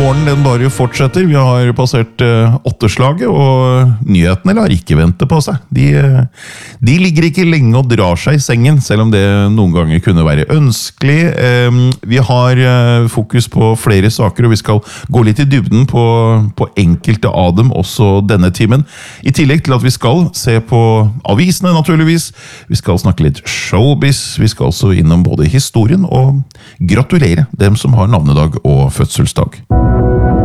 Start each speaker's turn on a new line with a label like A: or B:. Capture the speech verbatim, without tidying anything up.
A: Morgen den bare fortsetter. Vi har passert uh, åtteslaget, og nyhetene lar ikke vente på seg. De, uh, de ligger ikke lenge og drar seg i sengen, selv om det noen ganger kunne være ønskelig. Um, vi har uh, fokus på flere saker, og vi skal gå litt i dybden på, på enkelte av dem også denne timen. I tillegg til at vi skal se på avisene, naturligvis. Vi skal snakke litt showbiz. Vi skal også innom både historien og gratulere dem som har navnedag og fødselsdag.